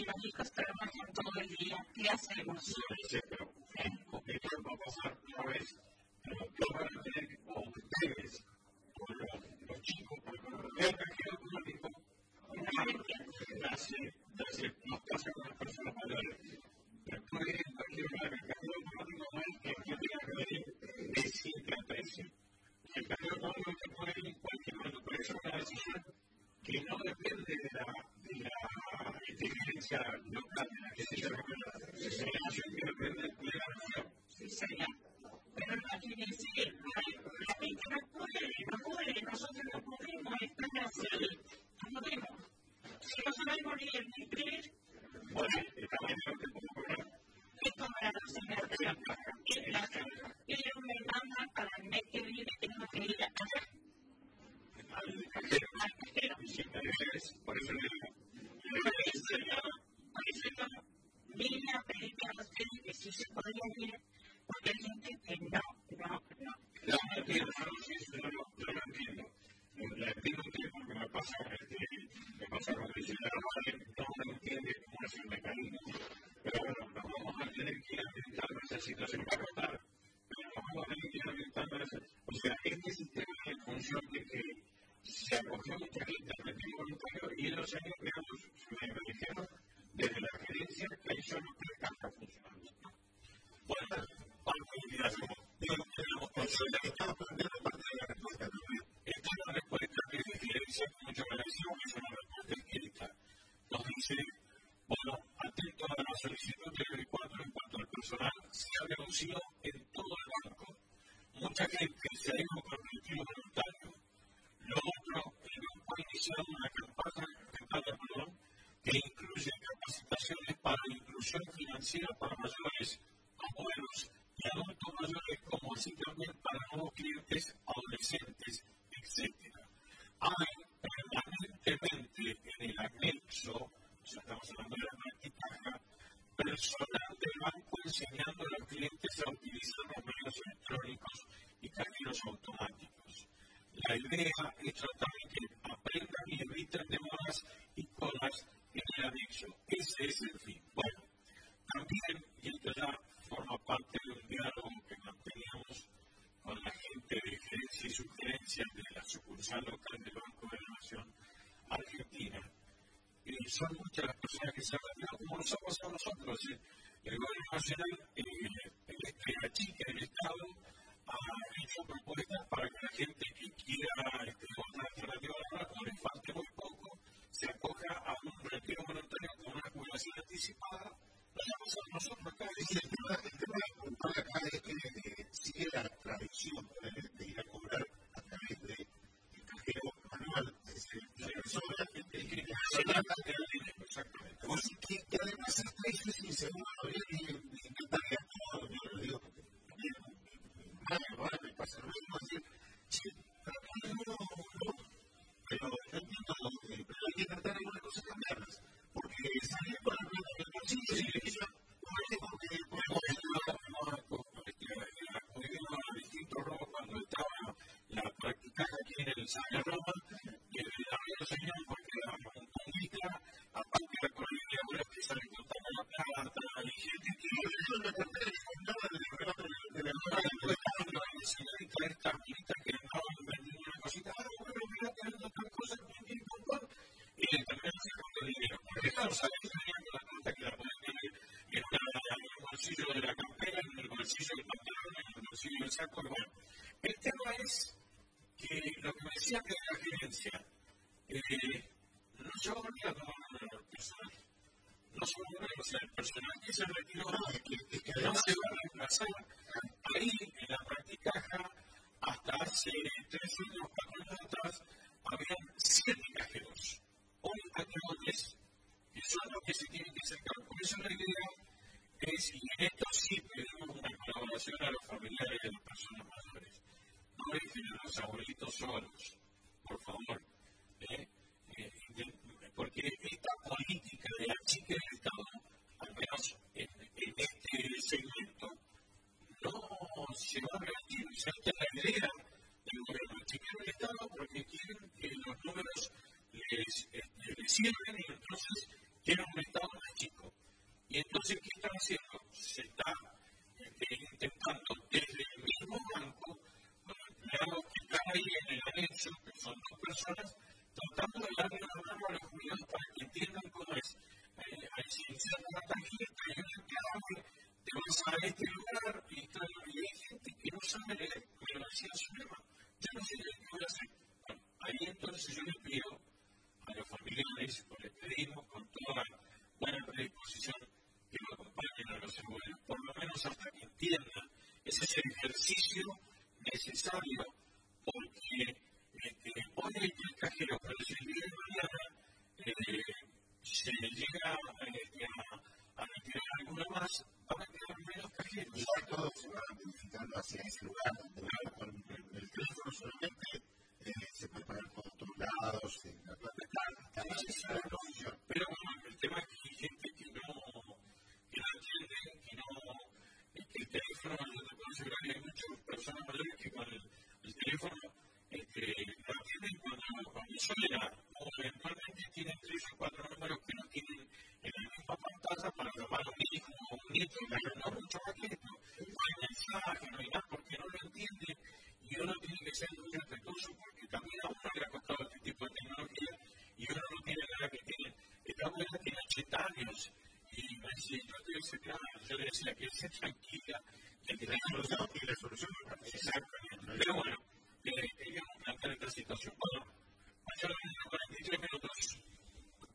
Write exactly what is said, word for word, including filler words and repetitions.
los hijos trabajan todo el día. ¿Qué hacemos? Sí, sí, pero esto va a pasar una vez, pero yo voy a tener que, o ustedes, o los, los chicos, porque cuando vean que el automático, nace, nace, nos pasa con las personas mayores. Pero tú eres en cualquier lugar, el cajero automático no es que yo tenga que venir de siete a trece. El cajero automático te puede ir en cualquier momento, pero eso es una decisión que no depende de la, de la inteligencia local, de la que se llama la decisión que depende de la región. Sí, señor. Pero imagínense, la gente no puede, no puede, nosotros no podemos estar así, no podemos. Si no sabemos ni escribir, bueno, también lo que puedo cobrar. ¿qué cobramos, señor? ¿Qué plaza? Ellos me mandan para el mes que viene, tengo que ir allá. Al cajero. Al cajero. Y si te debes, por eso le digo. Por eso yo, por eso yo vine a pedirle a ustedes que si se podían ir, porque hay gente que no, no, no. No, no entiendo, no, sí, eso yo no, yo no entiendo. La entiendo que porque me pasa, este, me pasa con el ciudadano, no me entiende cómo es el mecanismo. Pero bueno, nos vamos a tener que ir ambientando esa situación para contar. Pero nos vamos a tener que ir ambientando esa. O sea, este sistema en función de que se acogió mucha gente al retiro voluntario y en los años creamos, me dijeron, desde la gerencia que hay solo tres cajas funcionando. Bueno, ¿cuánto unidades somos? Tenemos consolidado, estamos planteando parte de la respuesta también. Esta es una respuesta que es de gerencia, como yo me decía, que es una respuesta escrita. Nos dice, bueno, atento a la solicitud del cuatro en cuanto al personal, se ha reducido en todo el banco. Mucha gente se ha ido con retiro voluntario. Lo otro, el banco ha iniciado una campaña, campaña perdón, que incluye capacitaciones para la inclusión financiera para mayores, abuelos y adultos mayores, como así también para nuevos clientes, adolescentes, etcétera. Hay permanentemente en el anexo, o sea, estamos hablando de la practicaja, personal del banco enseñando a los clientes a utilizar los medios electrónicos y cajeros automáticos. La idea es tratar de que aprendan y eviten demoras y colas en el anexo. Ese es el fin. Bueno, también, y esto ya forma parte de un diálogo que manteníamos con la gente de gerencia y sugerencias de la sucursal local del Banco de la Nación Argentina. Y son muchas las personas que se han retirado, como nos ha pasado a nosotros. ¿eh? El gobierno nacional, eh, este, la chica del Estado, ha hecho propuestas para que la gente que quiera este, otra alternativa laboral, como le falte muy poco, se acoja a un retiro voluntario con una jubilación anticipada. Lo vamos a hacer nosotros acá. Sí, el tema, el tema puntual acá es que eh, sigue la tradición de, de ir a cobrar a través del cajero manual. Es decir, la persona, la gente que quiere que exactamente. O sea, que, que además es difícil, según lo bien, y intentar ir a todo, yo lo digo, también, vale, me pasa lo mismo, decir, sí, pero no, no, pero yo entiendo, pero hay que tratar algunas cosas cambiarlas, porque salir con el bolsillo y eso, no es porque podemos ayudar a los distintos robos cuando estaba la práctica aquí en el San Roma, y el río Señor, porque era un comunista, aparte de la colonia de que sale contando la plata, y gente que eso es la cartera que contaba del relato de la nueva de la señorita esta artista que andaba vendiendo una cosita, ah, bueno, mira, teniendo tal cosa, y pum, y también se contó dinero. Porque claro, salís teniendo la plata que la podés tener en, en el bolsillo de la campera, en el bolsillo del pantalón, en el bolsillo del saco, y bueno. El tema es que lo que me decía que la gerencia, eh, no se va a olvidar el personal. No se va a olvidar, o sea, el personal que se retiró, que, que no se va a reemplazar. Ahí, en la practicaja, hasta hace tres años, cuatro años atrás, habían siete cajeros. Hoy hay diez, que son los que se tienen que acercar. Por eso la idea es, y en esto sí pedimos una colaboración a los familiares de las personas mayores. No dejen a los abuelitos solos, por favor. ¿eh? Eh, porque esta política de la chica del Estado, al menos en, en este segmento, no se va a revertir. O sea, esta es la idea del gobierno. Chiquear el Estado porque quieren que los números les, este, les sirven y entonces quieren un Estado más a este lugar y, todo, y hay gente que no sabe leer, me lo decía su hermano. Yo no sé qué voy a hacer. Bueno, ahí entonces yo le pido a los familiares, o les pedimos con toda buena predisposición que lo acompañen a los abuelos, por lo menos hasta que entiendan. Ese es el ejercicio necesario, porque este, hoy hay el cajero, pero si el día de mañana eh, se llega este, a, a retirar alguno más, van a quedar menos cajeros. Y todos se van modificando hacia ese lugar, donde con el, el teléfono solamente eh, se puede pagar por todos lados, en la plataforma, está la posición. Pero bueno, el tema es que hay gente que no, que no entiende, que no, que el teléfono, yo te puedo asegurar que hay muchas personas mayores que con el, el teléfono este, no entienden cuando, cuando suena, o eventualmente tienen tres o cuatro números que no tienen en la misma pantalla para llamar a un hijo o un nieto, pero no mucho más que esto. No hay mensaje, no hay nada, porque no lo entienden y uno tiene que ser muy respetuoso porque también a uno le ha costado este tipo de tecnología y uno no tiene nada que tiene. Esta abuela tiene ochenta años y me dice, yo te voy a sacar, yo le decía que esté tranquila, que te la solución y la solución no es exactamente. Pero bueno, eh, queríamos plantear esta situación. Bueno, mañana a las cuarenta y tres